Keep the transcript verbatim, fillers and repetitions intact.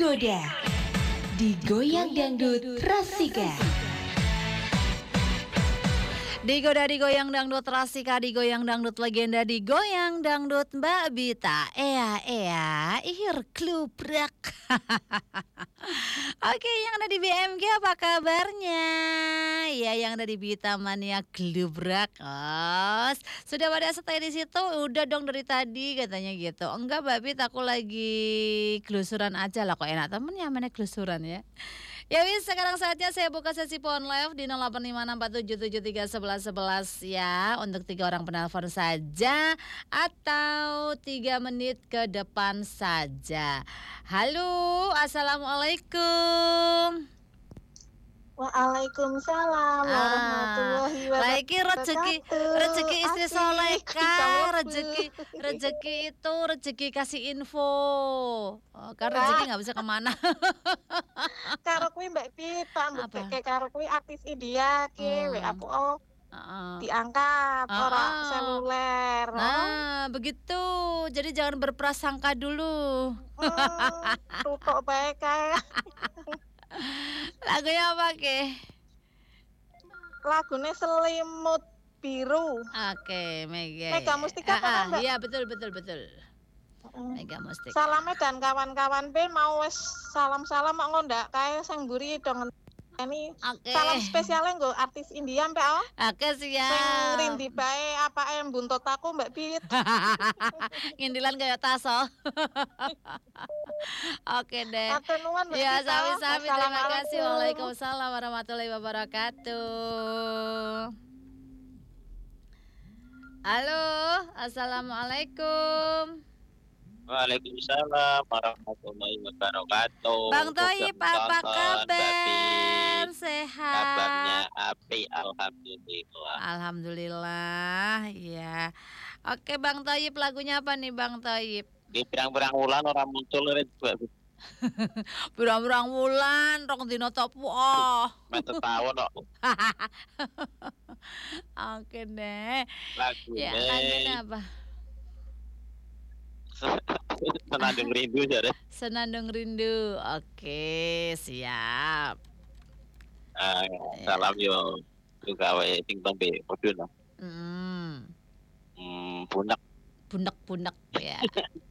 Digoda, digoyang dangdut Rasika. Digoda digoyang dangdut Rasika, digoyang dangdut legenda, digoyang dangdut Mbak Bita. Ea ea, ihir klubrak. Oke, yang ada di B M G apa kabarnya? Ya, yang ada di Bita Mania klubrak. Oh, sudah pada stay di situ? Udah dong dari tadi katanya gitu. Enggak, Mbak Bita, aku lagi kelusuran aja lah, kok enak temennya mana kelusuran ya. Ya wis, sekarang saatnya saya buka sesi phone live di nol delapan lima enam empat tujuh tujuh tiga satu satu satu ya, untuk tiga orang penelpon saja atau tiga menit ke depan saja. Halo, assalamualaikum. Waalaikumsalam Ah, warahmatullahi lagi rezeki rezeki wabarakatuh. istri Asik, solehah, kamu rezeki rezeki itu rezeki kasih info. Oh, kan rezeki Kak, nggak bisa kemana. karo kuwi Mbak Pita, mbok Apa? kayak karo kuwi artis India ki W A Hmm. ku oh, Heeh. diangkat ora Heeh. seluler. Oh. Nah, begitu. Jadi jangan berprasangka dulu. Hmm, tutuk bae kae. Lagunya apa, Ke? Lagune Selimut Biru. Oke, Mega Mega ya. Mustika Ah, apa kan, ah, Mbak? iya betul betul betul. Heeh. Mega Mustika. Salame dan kawan-kawan be mau wis salam-salam mak ngondak kae sing mburi dong ini. Oke. Salam spesialnya nggo artis India mbak oh. Oke, Sing siap. rindi bae apake buntut aku Mbak Pit. Ngindilan kayak taso. Oke deh. Atur nuwun Mbak Ya, Pit. sami-sami. Terima kasih. Assalamualaikum. Waalaikumsalam warahmatullahi wabarakatuh. Halo, assalamualaikum. Waalaikumsalam warahmatullahi wabarakatuh. Bang Toyib, apa kabar? Kabarnya Sehat? api, alhamdulillah. Alhamdulillah, ya. Oke, Bang Toyib, lagunya apa nih, Bang Toyib? Di pirang-pirang wulan orang muncul juga Pirang-pirang wulan, rong dino topu oh. mata tahun kok. Oke deh. Ya, Lagunya lagunya apa? Senandung Rindu jadi. Senandung Rindu. Oke, siap. Ah, salam yo juga wae sing tembe modul. Hmm, Hmm, punak bunek-bunek ya.